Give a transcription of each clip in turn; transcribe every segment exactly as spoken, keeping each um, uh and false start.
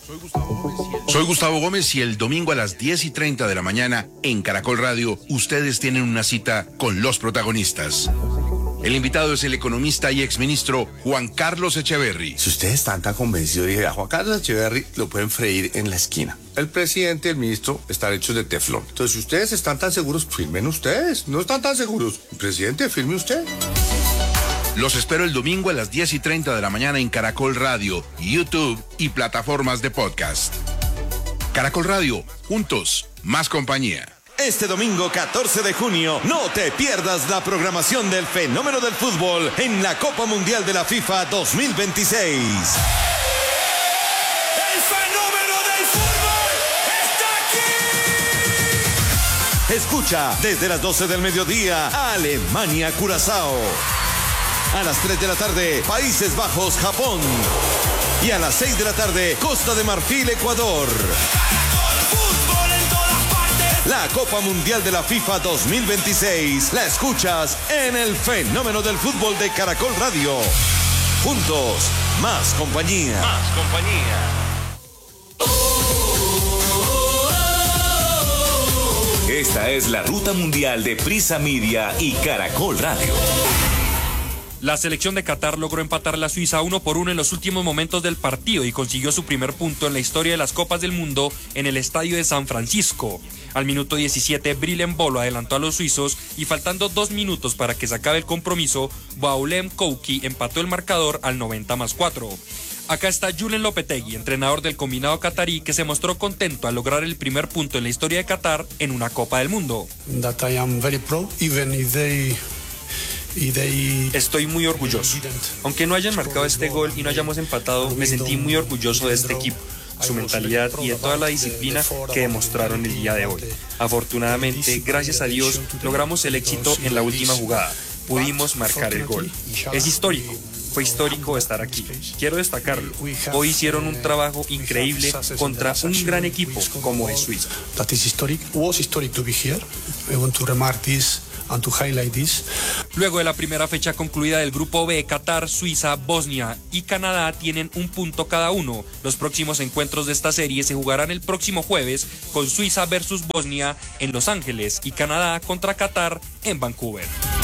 Soy Gustavo Gómez y el... Soy Gustavo Gómez y el domingo a las diez y treinta de la mañana en Caracol Radio, ustedes tienen una cita con los protagonistas. El invitado es el economista y exministro Juan Carlos Echeverry. Si ustedes están tan convencidos, dije, a Juan Carlos Echeverry lo pueden freír en la esquina. El presidente y el ministro están hechos de teflón. Entonces, si ustedes están tan seguros, firmen ustedes. No están tan seguros. El presidente, firme usted. Los espero el domingo a las diez y treinta de la mañana en Caracol Radio, YouTube y plataformas de podcast. Caracol Radio, juntos, más compañía. Este domingo catorce de junio, no te pierdas la programación del fenómeno del fútbol en la Copa Mundial de la FIFA dos mil veintiséis. ¡El fenómeno del fútbol está aquí! Escucha desde las doce del mediodía, Alemania-Curazao. A las tres de la tarde, Países Bajos-Japón. Y a las seis de la tarde, Costa de Marfil-Ecuador. La Copa Mundial de la FIFA dos mil veintiséis la escuchas en el fenómeno del fútbol de Caracol Radio. Juntos, más compañía. Más compañía. Esta es la ruta mundial de Prisa Media y Caracol Radio. La selección de Qatar logró empatar la Suiza uno por uno en los últimos momentos del partido y consiguió su primer punto en la historia de las Copas del Mundo en el estadio de San Francisco. Al minuto diecisiete, Brillem Bolo adelantó a los suizos y faltando dos minutos para que se acabe el compromiso, Baulem Kouki empató el marcador al noventa más cuatro. Acá está Julen Lopetegui, entrenador del combinado catarí, que se mostró contento al lograr el primer punto en la historia de Qatar en una Copa del Mundo. That I am very proud, even if they... Estoy muy orgulloso. Aunque no hayan marcado este gol y no hayamos empatado, me sentí muy orgulloso de este equipo, su mentalidad y de toda la disciplina que demostraron el día de hoy. Afortunadamente, gracias a Dios, logramos el éxito en la última jugada. Pudimos marcar el gol. Es histórico. Fue histórico estar aquí. Quiero destacarlo. Hoy hicieron un trabajo increíble contra un gran equipo como es Suiza. That is historic. Was historic to be here. I want to remark this. And to highlight this. Luego de la primera fecha concluida del grupo B, Qatar, Suiza, Bosnia y Canadá tienen un punto cada uno. Los próximos encuentros de esta serie se jugarán el próximo jueves con Suiza versus Bosnia en Los Ángeles y Canadá contra Qatar en Vancouver.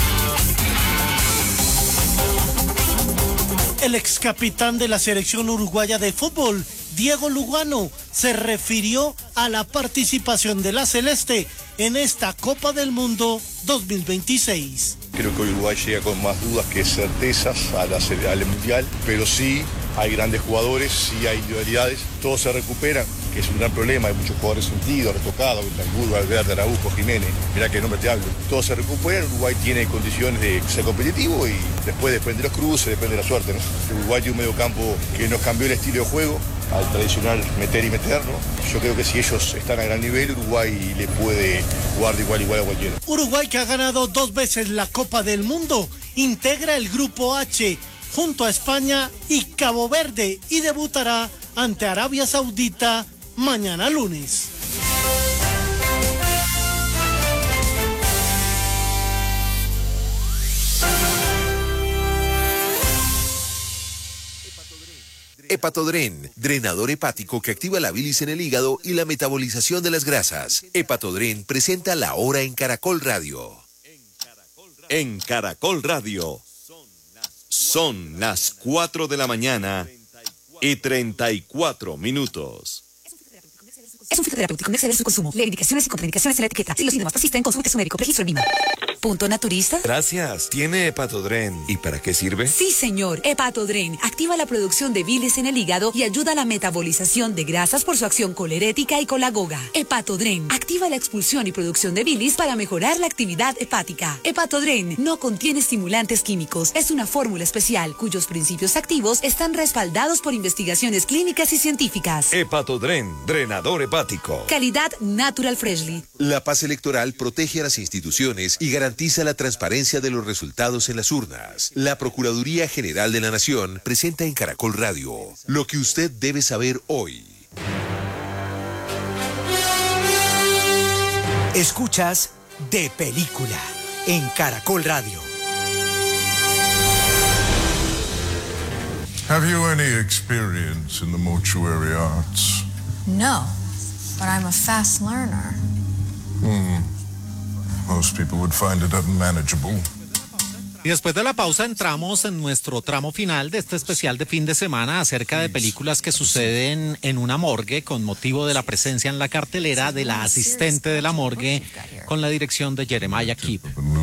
El ex capitán de la selección uruguaya de fútbol, Diego Lugano, se refirió a la participación de la Celeste en esta Copa del Mundo dos mil veintiséis. Creo que Uruguay llega con más dudas que certezas a la, al Mundial, pero sí hay grandes jugadores, sí hay individualidades, todos se recuperan, que es un gran problema, hay muchos jugadores sentidos, retocados, Bentancur, Valverde, Araujo, Jiménez, mirá qué nombre te hablo. Todos se recuperan, Uruguay tiene condiciones de ser competitivo y después depende de los cruces, depende de la suerte, ¿no? Uruguay tiene un mediocampo que nos cambió el estilo de juego, al tradicional meter y meter, ¿no? Yo creo que si ellos están a gran nivel, Uruguay le puede jugar de igual a igual a cualquiera. Uruguay, que ha ganado dos veces la Copa del Mundo, integra el Grupo H junto a España y Cabo Verde y debutará ante Arabia Saudita mañana lunes. Hepatodren, drenador hepático que activa la bilis en el hígado y la metabolización de las grasas. Hepatodren presenta La Hora en Caracol Radio. En Caracol Radio son las cuatro de la mañana y treinta y cuatro minutos. Es un fitoterapéutico, no exceder su consumo. Leer indicaciones y contraindicaciones en la etiqueta. Si los síntomas persisten, consulte a su médico. Registro en Punto naturista. Gracias. Tiene Hepatodren. ¿Y para qué sirve? Sí, señor. Hepatodren activa la producción de bilis en el hígado y ayuda a la metabolización de grasas por su acción colerética y colagoga. Hepatodren activa la expulsión y producción de bilis para mejorar la actividad hepática. Hepatodren no contiene estimulantes químicos. Es una fórmula especial cuyos principios activos están respaldados por investigaciones clínicas y científicas. Hepatodren, drenador hepático. Calidad Natural Freshly. La paz electoral protege a las instituciones y garantiza la transparencia de los resultados en las urnas. La Procuraduría General de la Nación presenta en Caracol Radio lo que usted debe saber hoy. Escuchas De Película en Caracol Radio. Have you any experience in the mortuary arts? No, but I'm a fast learner. Hmm. Most people would find it unmanageable. Y después de la pausa entramos en nuestro tramo final de este especial de fin de semana acerca de películas que suceden en una morgue con motivo de la presencia en la cartelera de La asistente de la morgue con la dirección de Jeremiah Kipp.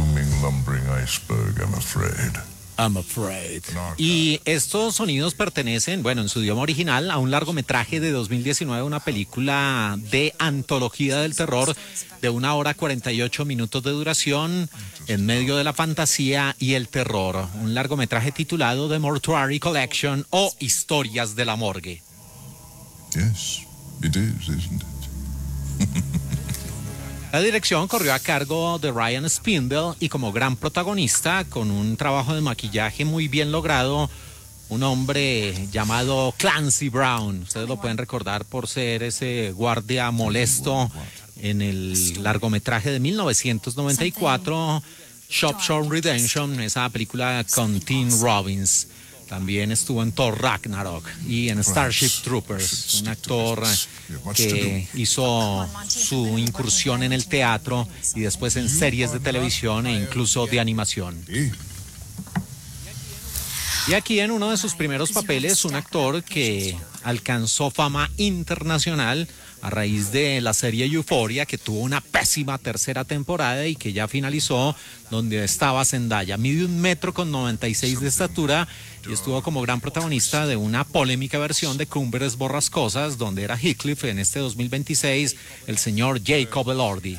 I'm afraid. Y estos sonidos pertenecen, bueno, en su idioma original, a un largometraje de dos mil diecinueve, una película de antología del terror de una hora cuarenta y ocho minutos de duración en medio de la fantasía y el terror. Un largometraje titulado The Mortuary Collection o Historias de la Morgue. Yes, it is, isn't it? La dirección corrió a cargo de Ryan Spindle y como gran protagonista, con un trabajo de maquillaje muy bien logrado, un hombre llamado Clancy Brown. Ustedes lo pueden recordar por ser ese guardia molesto en el largometraje de mil novecientos noventa y cuatro, Shop Show Redemption, esa película con Tim Robbins. También estuvo en Thor Ragnarok y en Starship Troopers, un actor que hizo su incursión en el teatro y después en series de televisión e incluso de animación. Y aquí en uno de sus primeros papeles, un actor que alcanzó fama internacional a raíz de la serie Euphoria, que tuvo una pésima tercera temporada y que ya finalizó, donde estaba Zendaya. Mide un metro con noventa y seis de estatura y estuvo como gran protagonista de una polémica versión de Cumbres Borrascosas, donde era Heathcliff. En este dos mil veintiséis, el señor Jacob Elordi.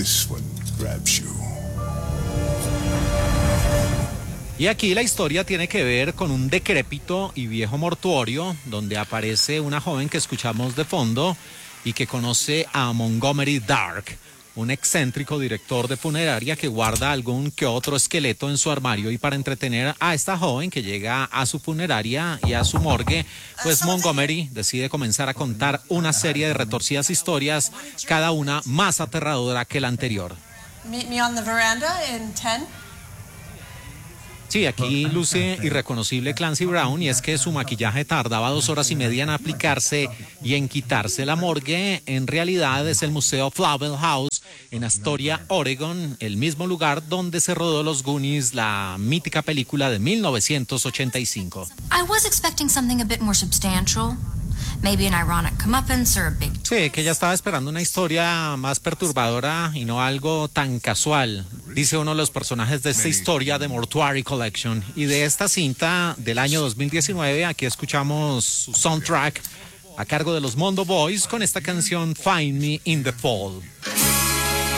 Y aquí la historia tiene que ver con un decrépito y viejo mortuorio, donde aparece una joven que escuchamos de fondo y que conoce a Montgomery Dark, un excéntrico director de funeraria que guarda algún que otro esqueleto en su armario. Y para entretener a esta joven que llega a su funeraria y a su morgue, pues Montgomery decide comenzar a contar una serie de retorcidas historias, cada una más aterradora que la anterior. Meet me on the veranda in ten. Sí, aquí luce irreconocible Clancy Brown, y es que su maquillaje tardaba dos horas y media en aplicarse y en quitarse. La morgue en realidad es el Museo Flavel House en Astoria, Oregon, el mismo lugar donde se rodó Los Goonies, la mítica película de mil novecientos ochenta y cinco. I was expecting something a bit more substantial. Maybe an ironic comeuppance or a big... Sí, que ella estaba esperando una historia más perturbadora y no algo tan casual, dice uno de los personajes de esta historia de Mortuary Collection. Y de esta cinta del año dos mil diecinueve, aquí escuchamos su soundtrack a cargo de los Mondo Boys con esta canción Find Me in the Fall.